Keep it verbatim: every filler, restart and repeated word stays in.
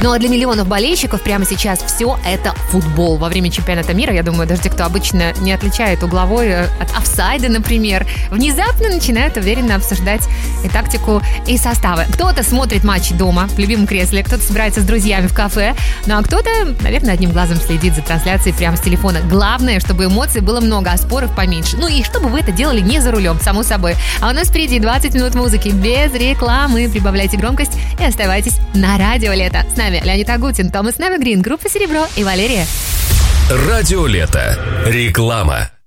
Ну а для миллионов болельщиков прямо сейчас все это футбол. Во время чемпионата мира, я думаю, даже те, кто обычно не отличает угловой от офсайда, например, внезапно начинают уверенно обсуждать и тактику, и составы. Кто-то смотрит матч дома в любимом кресле, кто-то собирается с друзьями в кафе, ну а кто-то, наверное, одним глазом следит за трансляцией прямо с телефона. Главное, чтобы эмоций было много, а споров поменьше. Ну и чтобы вы это делали не за рулем, само собой. А у нас впереди двадцать минут музыки без рекламы. Прибавляйте громкость и оставайтесь на Радио Лето. С нами Леонид Агутин, Томас Невергрин, группа «Серебро» и Валерия. Радио Лето. Реклама.